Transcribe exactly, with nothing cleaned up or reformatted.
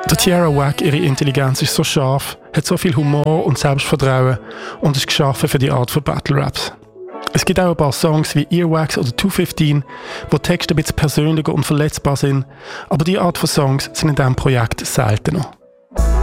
Der Tierra Whack, ihre Intelligenz ist so scharf, hat so viel Humor und Selbstvertrauen und ist geschaffen für die Art von Battle Raps. Es gibt auch ein paar Songs wie Earwax oder zwei fünfzehn, wo die Texte ein bisschen persönlicher und verletzbar sind, aber die Art von Songs sind in diesem Projekt seltener.